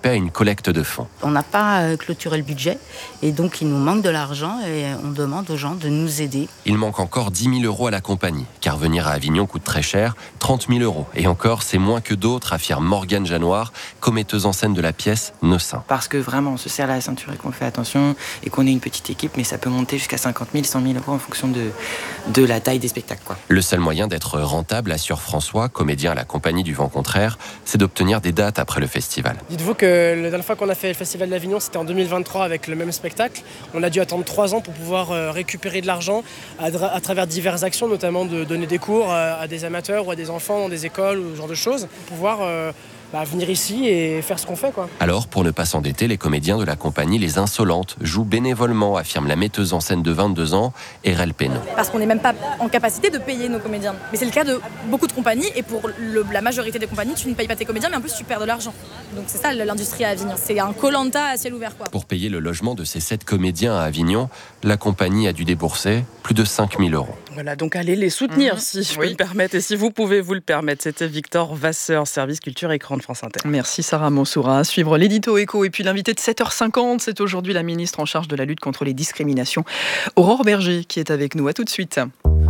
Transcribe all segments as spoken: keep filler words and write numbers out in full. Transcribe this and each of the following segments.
participer à une collecte de fonds. On n'a pas euh, clôturé le budget et donc il nous manque de l'argent et on demande aux gens de nous aider. Il manque encore dix mille euros à la compagnie, car venir à Avignon coûte très cher, trente mille euros. Et encore, c'est moins que d'autres, affirme Morgane Janoir, commetteuse en scène de la pièce Nos Seins. Parce que vraiment, on se serre la ceinture et qu'on fait attention et qu'on est une petite équipe, mais ça peut monter jusqu'à cinquante mille, cent mille euros en fonction de, de la taille des spectacles, quoi. Le seul moyen d'être rentable, assure François, comédien à la compagnie du Vent Contraire, c'est d'obtenir des dates après le festival. Dites-vous que la dernière fois qu'on a fait le Festival d'Avignon, c'était en deux mille vingt-trois avec le même spectacle. On a dû attendre trois ans pour pouvoir euh, récupérer de l'argent à, à travers diverses actions, notamment de donner des cours à, à des amateurs ou à des enfants dans des écoles ou ce genre de choses, pour pouvoir euh, bah, venir ici et faire ce qu'on fait, quoi. Alors, pour ne pas s'endetter, les comédiens de la compagnie Les Insolentes jouent bénévolement, affirme la metteuse en scène de vingt-deux ans, Erel Pénaud. Parce qu'on n'est même pas en capacité de payer nos comédiens. Mais c'est le cas de beaucoup de compagnies, et pour le, la majorité des compagnies, tu ne payes pas tes comédiens, mais en plus tu perds de l'argent. Donc c'est ça l'industrie à Avignon. C'est un koh-lanta à ciel ouvert, quoi. Pour payer le logement de ces sept comédiens à Avignon, la compagnie a dû débourser plus de cinq mille euros. Voilà, donc allez les soutenir, mmh, si je oui. peux me permettre, et si vous pouvez vous le permettre. C'était Victor Vasseur, service culture écran de France Inter. Merci Sarah Mansoura. À suivre l'édito écho et puis l'invité de sept heures cinquante, c'est aujourd'hui la ministre en charge de la lutte contre les discriminations, Aurore Berger, qui est avec nous. À tout de suite.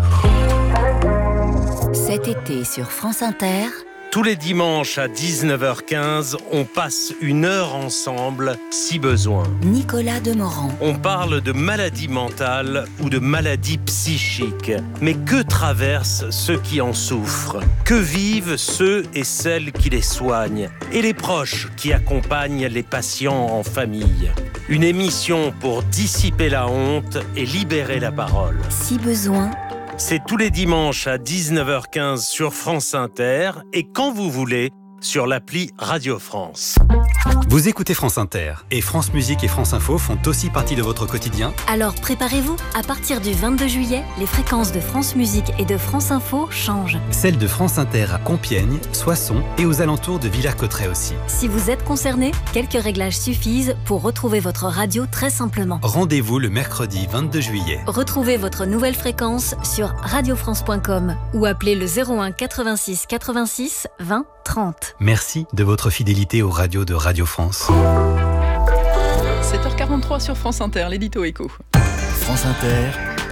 Cet été sur France Inter, tous les dimanches à dix-neuf heures quinze, on passe une heure ensemble, si besoin. Nicolas Demorand. On parle de maladies mentales ou de maladies psychiques. Mais que traversent ceux qui en souffrent? Que vivent ceux et celles qui les soignent? Et les proches qui accompagnent les patients en famille? Une émission pour dissiper la honte et libérer la parole. Si besoin. C'est tous les dimanches à dix-neuf heures quinze sur France Inter et quand vous voulez sur l'appli Radio France. Vous écoutez France Inter et France Musique et France Info font aussi partie de votre quotidien. Alors préparez-vous, à partir du vingt-deux juillet, les fréquences de France Musique et de France Info changent. Celles de France Inter à Compiègne, Soissons et aux alentours de Villers-Cotterêts aussi. Si vous êtes concerné, quelques réglages suffisent pour retrouver votre radio très simplement. Rendez-vous le mercredi vingt-deux juillet. Retrouvez votre nouvelle fréquence sur radio france point com ou appelez le zéro un quatre-vingt-six quatre-vingt-six vingt trente. Merci de votre fidélité aux radios de Radio France. sept heures quarante-trois sur France Inter, l'édito écho. France Inter,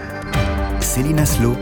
Céline Aslo,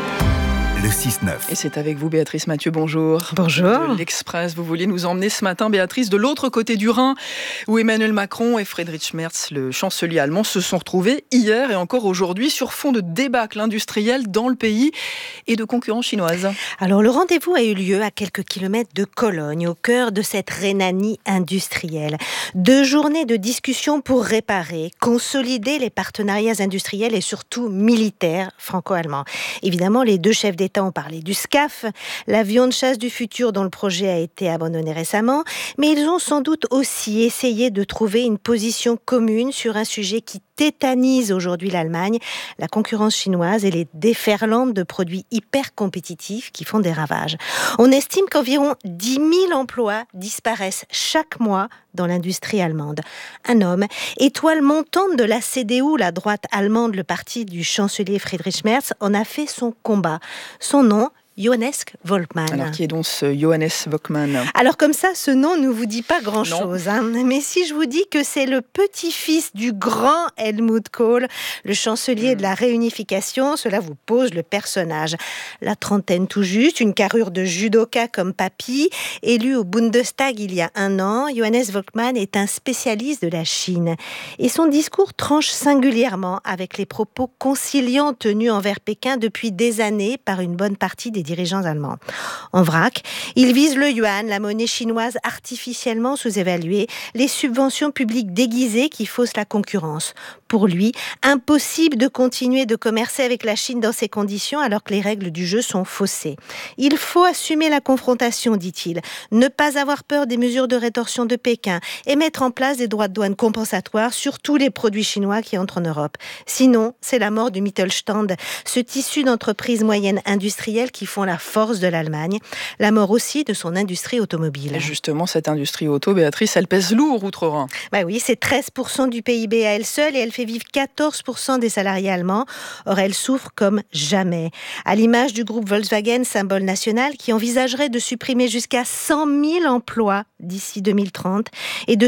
le six neuf. Et c'est avec vous Béatrice Mathieu, bonjour. Bonjour. De l'Express, vous vouliez nous emmener ce matin, Béatrice, de l'autre côté du Rhin, où Emmanuel Macron et Friedrich Merz, le chancelier allemand, se sont retrouvés hier et encore aujourd'hui sur fond de débâcle industriel dans le pays et de concurrence chinoise. Alors le rendez-vous a eu lieu à quelques kilomètres de Cologne, au cœur de cette Rhénanie industrielle. Deux journées de discussion pour réparer, consolider les partenariats industriels et surtout militaires franco-allemands. Évidemment, les deux chefs d'État ont parlé du SCAF, l'avion de chasse du futur dont le projet a été abandonné récemment, mais ils ont sans doute aussi essayé de trouver une position commune sur un sujet qui tétanise aujourd'hui l'Allemagne, la concurrence chinoise et les déferlantes de produits hyper compétitifs qui font des ravages. On estime qu'environ dix mille emplois disparaissent chaque mois dans l'industrie allemande. Un homme, étoile montante de la C D U, la droite allemande, le parti du chancelier Friedrich Merz, en a fait son combat. Son nom, Johannes Volkmann. Alors, qui est donc ce Johannes Volkmann? Alors, comme ça, ce nom ne vous dit pas grand-chose. Hein. Mais si je vous dis que c'est le petit-fils du grand Helmut Kohl, le chancelier mmh. de la réunification, cela vous pose le personnage. La trentaine tout juste, une carrure de judoka comme papy, élu au Bundestag il y a un an, Johannes Volkmann est un spécialiste de la Chine. Et son discours tranche singulièrement avec les propos conciliants tenus envers Pékin depuis des années par une bonne partie des dirigeants allemands. En vrac, il vise le yuan, la monnaie chinoise artificiellement sous-évaluée, les subventions publiques déguisées qui faussent la concurrence. Pour lui, impossible de continuer de commercer avec la Chine dans ces conditions alors que les règles du jeu sont faussées. Il faut assumer la confrontation, dit-il, ne pas avoir peur des mesures de rétorsion de Pékin et mettre en place des droits de douane compensatoires sur tous les produits chinois qui entrent en Europe. Sinon, c'est la mort du Mittelstand, ce tissu d'entreprises moyennes industrielles qui font la force de l'Allemagne, la mort aussi de son industrie automobile. Et justement, cette industrie auto, Béatrice, elle pèse lourd outre-Rhin. Bah oui, c'est treize pour cent du P I B à elle seule et elle fait vivre quatorze pour cent des salariés allemands. Or, elle souffre comme jamais. À l'image du groupe Volkswagen, symbole national, qui envisagerait de supprimer jusqu'à cent mille emplois d'ici deux mille trente et de